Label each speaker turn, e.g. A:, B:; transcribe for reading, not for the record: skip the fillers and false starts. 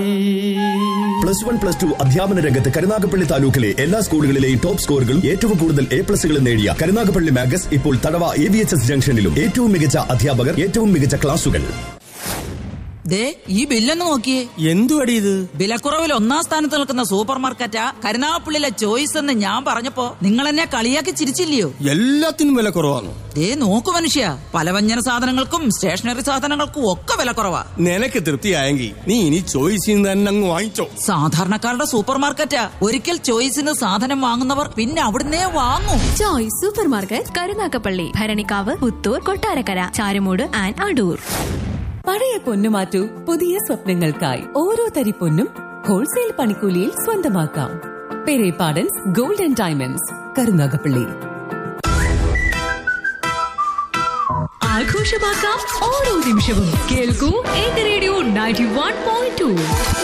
A: +1, +2 അധ്യാപന രംഗത്ത് കരുനാഗപ്പള്ളി താലൂക്കിലെ എല്ലാ സ്കൂളുകളിലെയും ടോപ്പ് സ്കോറുകളും ഏറ്റവും കൂടുതൽ A+കളും നേടിയ കരുനാഗപ്പള്ളി മാഗസ് ഇപ്പോൾ തടവ AVHS ജംഗ്ഷനിലും. ഏറ്റവും മികച്ച അധ്യാപകർ, ഏറ്റവും മികച്ച ക്ലാസുകൾ.
B: ഈ ബില്ലൊന്ന് നോക്കിയേ.
C: എന്തുവടി ഇത്?
B: വിലക്കുറവിൽ 1ാം സ്ഥാനത്ത് നിൽക്കുന്ന സൂപ്പർ മാർക്കറ്റാ കരുനാഗപ്പള്ളിയിലെ ചോയ്സ് എന്ന് ഞാൻ പറഞ്ഞപ്പോ നിങ്ങൾ എന്നെ കളിയാക്കി ചിരിച്ചില്ലയോ?
C: എല്ലാത്തിനും വില കുറവാണ്.
B: നോക്കു മനുഷ്യ, പലവ്യഞ്ജന സാധനങ്ങൾക്കും സ്റ്റേഷനറി സാധനങ്ങൾക്കും ഒക്കെ വില കുറവാ.
C: നിനക്ക് തൃപ്തിയായെങ്കിൽ നീ ഇനി ചോയ്സിന്ന് തന്നെ അങ്ങ് വാങ്ങിച്ചോ.
B: സാധാരണക്കാരുടെ സൂപ്പർ മാർക്കറ്റാ. ഒരിക്കൽ ചോയ്സിന് സാധനം വാങ്ങുന്നവർ പിന്നെ അവിടുന്നേ വാങ്ങും.
D: Choice super market, Karunagappally, Bharanikkavu, Puthur, Kottarakkara, Charummood and Adoor.
E: പഴയ പൊന്നു മാറ്റൂ പുതിയ സ്വപ്നങ്ങൾക്കായി. ഓരോ തരി പൊന്നും ഹോൾസെയിൽ പണിക്കൂലിയിൽ സ്വന്തമാക്കാം. Perepadans gold and diamonds, Karunagappally.
D: ആഘോഷമാക്കാം ഓരോ നിമിഷവും. കേൾക്കൂ റേഡിയോ 91.2.